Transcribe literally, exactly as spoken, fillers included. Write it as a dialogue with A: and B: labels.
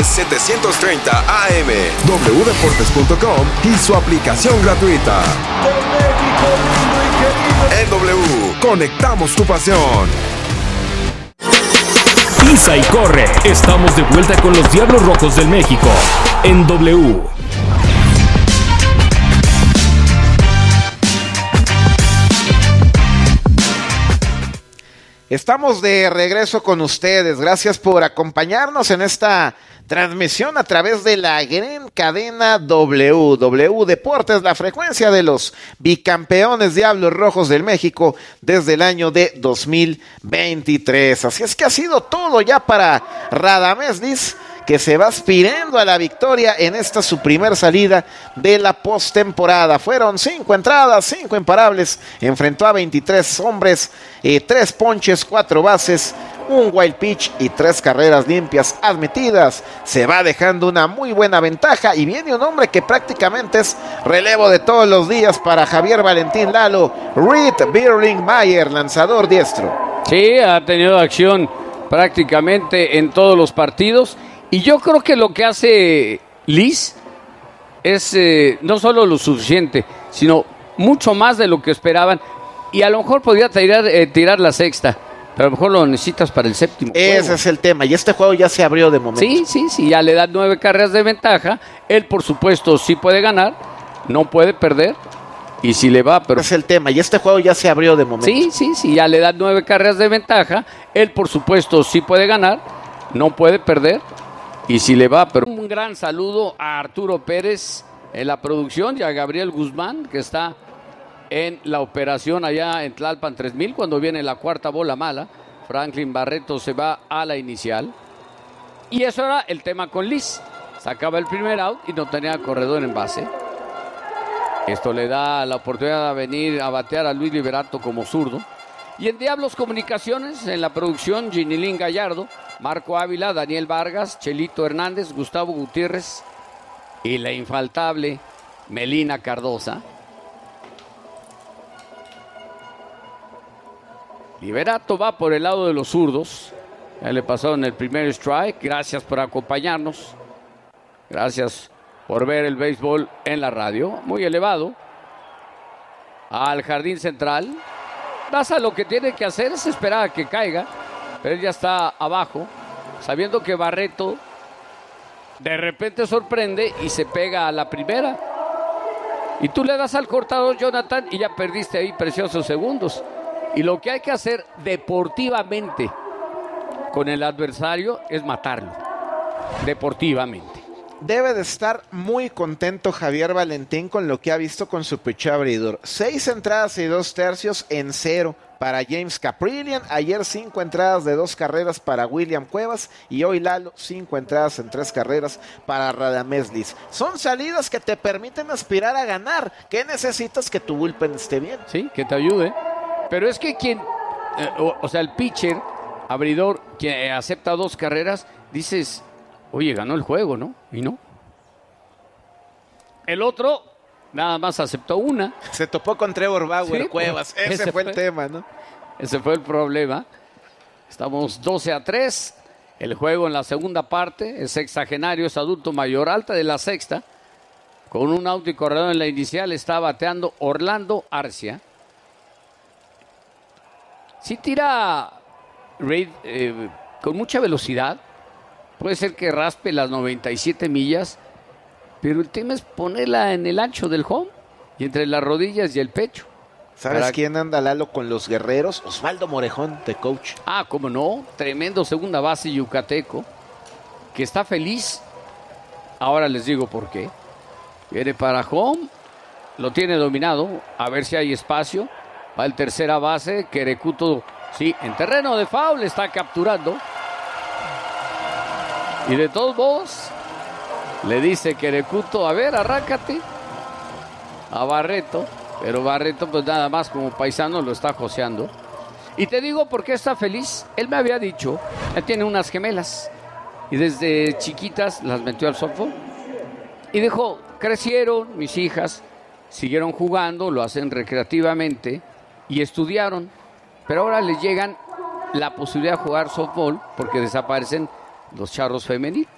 A: setecientos treinta A M, doble u deportes punto com y su aplicación gratuita. En W, conectamos tu pasión.
B: Pisa y corre. Estamos de vuelta con los Diablos Rojos del México en W.
C: Estamos de regreso con ustedes. Gracias por acompañarnos en esta transmisión a través de la gran cadena W. W Deportes, la frecuencia de los bicampeones Diablos Rojos del México desde el año de dos mil veintitrés. Así es que ha sido todo ya para Radamés Liz, que se va aspirando a la victoria en esta su primer salida de la postemporada. Fueron cinco entradas, cinco imparables, enfrentó a veintitrés hombres, eh, tres ponches, cuatro bases, un wild pitch y tres carreras limpias admitidas. Se va dejando una muy buena ventaja y viene un hombre que prácticamente es relevo de todos los días para Javier Valentín Lalo, Reed Birling-Mayer, lanzador diestro.
D: Sí, ha tenido acción prácticamente en todos los partidos. Y yo creo que lo que hace Liz es eh, no solo lo suficiente, sino mucho más de lo que esperaban. Y a lo mejor podría tirar, eh, tirar la sexta, pero a lo mejor lo necesitas para el séptimo
C: Ese
D: juego.
C: es el tema, y este juego ya se abrió de momento.
D: Sí, sí, sí, ya le dan nueve carreras de ventaja. Él, por supuesto, sí puede ganar, no puede perder. Y si le va, pero...
C: Ese es el tema, y este juego ya se abrió de momento.
D: Sí, sí, sí, ya le dan nueve carreras de ventaja. Él, por supuesto, sí puede ganar, no puede perder. Y si le va, pero... Un gran saludo a Arturo Pérez en la producción y a Gabriel Guzmán, que está en la operación allá en Tlalpan tres mil, cuando viene la cuarta bola mala. Franklin Barreto se va a la inicial. Y eso era el tema con Liz. Sacaba el primer out y no tenía corredor en base. Esto le da la oportunidad de venir a batear a Luis Liberato como zurdo. Y en Diablos Comunicaciones, en la producción, Ginilín Gallardo, Marco Ávila, Daniel Vargas, Chelito Hernández, Gustavo Gutiérrez y la infaltable Melina Cardosa. Liberato va por el lado de los zurdos. Ya le pasaron el primer strike. Gracias por acompañarnos. Gracias por ver el béisbol en la radio. Muy elevado. Al jardín central. Daza lo que tiene que hacer es esperar a que caiga. Pero él ya está abajo, sabiendo que Barreto de repente sorprende y se pega a la primera. Y tú le das al cortador, Jonathan, y ya perdiste ahí preciosos segundos. Y lo que hay que hacer deportivamente con el adversario es matarlo. Deportivamente.
C: Debe de estar muy contento Javier Valentín con lo que ha visto con su pitcher abridor. Seis entradas y dos tercios en cero para James Caprillion. Ayer cinco entradas de dos carreras para William Cuevas. Y hoy Lalo, cinco entradas en tres carreras para Radamés Liz. Son salidas que te permiten aspirar a ganar. ¿Qué necesitas? Que tu bullpen esté bien.
D: Sí, que te ayude. Pero es que quien, eh, o, o sea, el pitcher, abridor, que acepta dos carreras, dices... Oye, ganó el juego, ¿no? Y no. El otro nada más aceptó una.
C: Se topó con Trevor Bauer, sí, Cuevas. Ese, ese fue el tema, ¿no?
D: Ese fue el problema. Estamos doce a tres. El juego en la segunda parte. Es sexagenario, es adulto mayor, alta de la sexta. Con un out y corredor en la inicial está bateando Orlando Arcia. Sí tira Reed eh, con mucha velocidad. Puede ser que raspe las noventa y siete millas, pero el tema es ponerla en el ancho del home y entre las rodillas y el pecho.
C: ¿Sabes
D: Para...
C: quién anda, Lalo, con los guerreros? Osvaldo Morejón, de coach.
D: Ah, cómo no, tremendo segunda base yucateco, que está feliz. Ahora les digo por qué. Viene para home, lo tiene dominado, a ver si hay espacio. Va el tercera base, Querecuto, sí, en terreno de foul está capturando. Y de todos modos, le dice Querecuto, a ver, arráncate a Barreto. Pero Barreto, pues nada más como paisano lo está joseando. Y te digo por qué está feliz. Él me había dicho, él tiene unas gemelas. Y desde chiquitas las metió al softball. Y dijo, crecieron mis hijas, siguieron jugando, lo hacen recreativamente y estudiaron. Pero ahora les llegan la posibilidad de jugar softball porque desaparecen los charros femeninos.